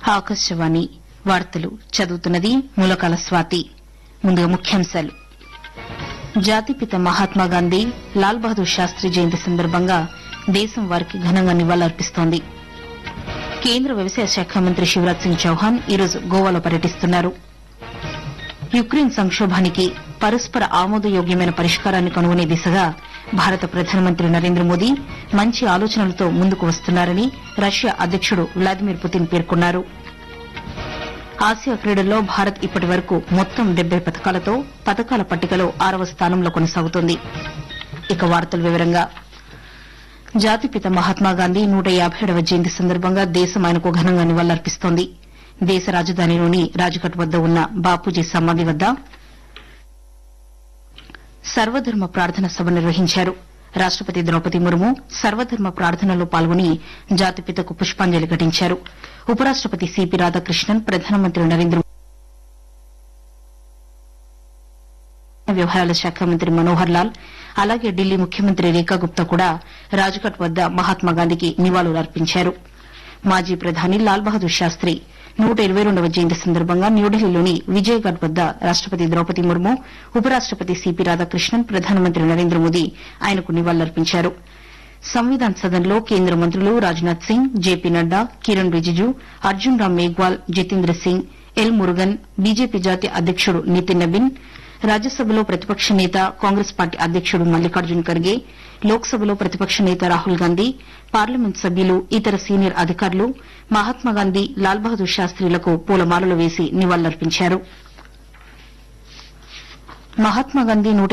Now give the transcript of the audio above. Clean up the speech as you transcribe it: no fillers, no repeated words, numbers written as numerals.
ఆకాశవాణి వార్తలు చదువుతున్నది మూలకాల స్వాతి. ముందుగా ముఖ్యాంశాలు. జాతిపిత మహాత్మాగాంధీ లాల్ బహదూర్ శాస్త్రి జయంతి సందర్భంగా దేశం వారికి ఘనంగా నివాళులర్పిస్తోంది. కేంద్ర వ్యవసాయ శాఖ మంత్రి శివరాజ్ సింగ్ చౌహాన్ ఈరోజు గోవాలో పర్యటిస్తున్నారు. యుక్రెయిన్ సంక్షోభానికి పరస్పర ఆమోదయోగ్యమైన పరిష్కారాన్ని కనుగొనే దిశగా భారత ప్రధానమంత్రి నరేంద్ర మోదీ మంచి ఆలోచనలతో ముందుకు వస్తున్నారని రష్యా అధ్యకుడు వ్లాదిమిర్ పుతిన్ పేర్కొన్నారు. ఆసియా క్రీడల్లో భారత్ ఇప్పటి వరకు మొత్తం 70 పతకాలతో పతకాల పట్టికలో 6వ స్థానంలో కొనసాగుతోంది. ఇక వార్తల వివరంగా జాతిపిత మహాత్మాగాంధీ 157వ జయంతి సందర్భంగా దేశం ఆయనకు ఘనంగా నివాళులర్పిస్తోంది. దేశ రాజధానిలోని రాజ్ఘాట్ వద్ద ఉన్న బాపూజీ సమాధి వద్ద సర్వధర్మ ప్రార్థన సభ నిర్వహించారు. రాష్టపతి ద్రౌపది ముర్ము సర్వధర్మ ప్రార్థనలో పాల్గొని జాతిపితకు పుష్పాంజలి ఘటించారు. ఉపరాష్టపతి సిపి రాధాకృష్ణన్, ప్రధానమంత్రి నరేంద్ర మోదీ, వ్యవహారాల శాఖ మంత్రి మనోహర్ లాల్, అలాగే ఢిల్లీ ముఖ్యమంత్రి రేఖా గుప్తా కూడా రాజ్ఘాట్ వద్ద మహాత్మాగాంధీకి నివాళులర్పించారు. మాజీ ప్రధాని లాల్ బహదూర్ శాస్త్రి 122వ జయంతి సందర్భంగా న్యూఢిల్లీలోని విజయఘాట్ వద్ద రాష్టపతి ద్రౌపది ముర్ము, ఉపరాష్టపతి సిపి రాధాకృష్ణన్, ప్రధానమంత్రి నరేంద్ర మోదీ ఆయనకు నివాళులర్పించారు. సంవిధాన్ సదన్లో కేంద్ర మంత్రులు Rajnath Singh, JP Nadda, Kiran Rijiju, Arjun Ram Meghwal, Jitendra Singh, L Murugan, BJP జాతీయ అధ్యకుడు నితిన్ నబీన్, రాజ్యసభలో ప్రతిపక్ష నేత కాంగ్రెస్ పార్టీ అధ్యకుడు మల్లికార్జున్ ఖర్గే, లోక్సభలో ప్రతిపక్ష నేత రాహుల్ గాంధీ, పార్లమెంట్ సభ్యులు, ఇతర సీనియర్ అధికారులు మహాత్మాగాంధీ, లాల్ బహదూర్ శాస్త్రిలకు పూలమాలలు వేసి నివాళులర్పించారు. మహాత్మాగాంధీ